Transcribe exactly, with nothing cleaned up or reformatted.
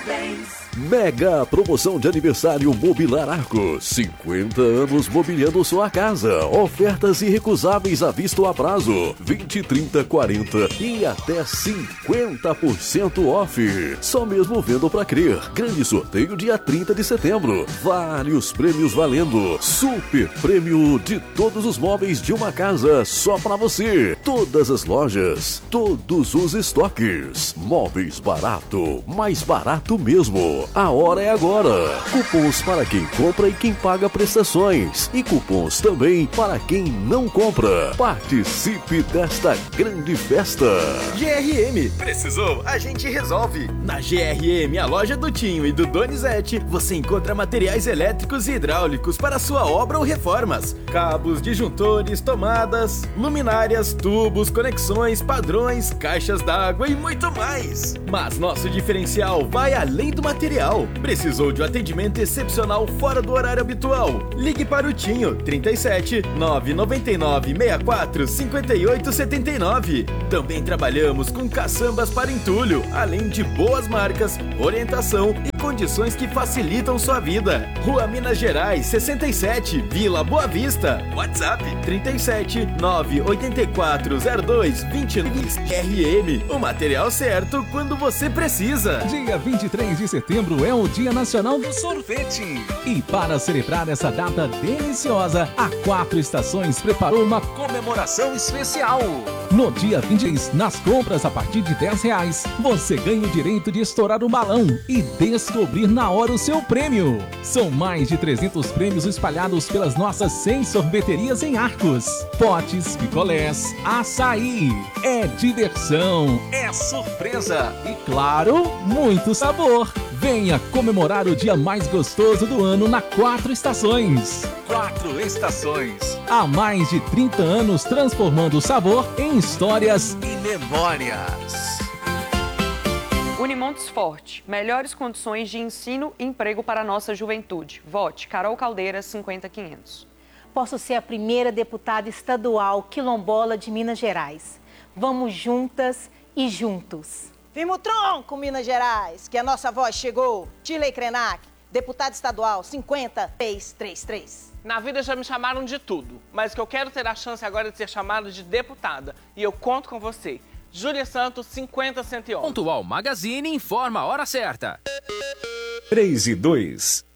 Mega promoção de aniversário Mobilar Arcos. cinquenta anos mobiliando sua casa. Ofertas irrecusáveis à vista ou a prazo. vinte, trinta, quarenta e até cinquenta por cento off. Só mesmo vendo pra crer. Grande sorteio dia trinta de setembro. Vários prêmios valendo. Super prêmio de todos os móveis de uma casa só pra você. Todas as lojas. Todos os estoques. Móveis barato. Mais barato mesmo. A hora é agora. Cupons para quem compra e quem paga prestações. E cupons também para quem não compra. Participe desta grande festa. G R M. Precisou? A gente resolve. Na G R M, a loja do Tinho e do Donizete, você encontra materiais elétricos e hidráulicos para sua obra ou reformas. Cabos, disjuntores, tomadas, luminárias, tubos, conexões, padrões, caixas d'água e muito mais. Mas nosso diferencial vai além do material. Precisou de um atendimento excepcional fora do horário habitual? Ligue para o Tinho trinta e sete, nove nove nove, sessenta e quatro, cinquenta e oito setenta e nove. Também trabalhamos com caçambas para entulho, além de boas marcas, orientação e condições que facilitam sua vida. Rua Minas Gerais, sessenta e sete, Vila Boa Vista. WhatsApp trinta e sete, nove oito quatro, zero dois, vinte e nove. R M, o material certo quando você precisa. Dia vinte e três de setembro é o Dia Nacional do Sorvete. E para celebrar essa data deliciosa, a Quatro Estações preparou uma comemoração especial. No dia vinte e três, nas compras a partir de dez reais, você ganha o direito de estourar um balão e descobrir na hora o seu prêmio. São mais de trezentos prêmios espalhados pelas nossas cem sorveterias em Arcos. Potes, picolés, açaí. É diversão, é surpresa e, claro, muito sabor. Venha comemorar o dia mais gostoso do ano na Quatro Estações. Quatro Estações. Há mais de trinta anos transformando o sabor em histórias e memórias. Unimontes Forte. Melhores condições de ensino e emprego para a nossa juventude. Vote Carol Caldeira, cinquenta quinhentos. Posso ser a primeira deputada estadual quilombola de Minas Gerais. Vamos juntas e juntos. Firma o tronco, Minas Gerais, que a nossa voz chegou. Tilei Krenak, deputada estadual cinquenta, três três três. Na vida já me chamaram de tudo, mas que eu quero ter a chance agora de ser chamada de deputada. E eu conto com você. Júlia Santos, cinquenta, cento e onze. Pontual Magazine informa a hora certa. três e dois.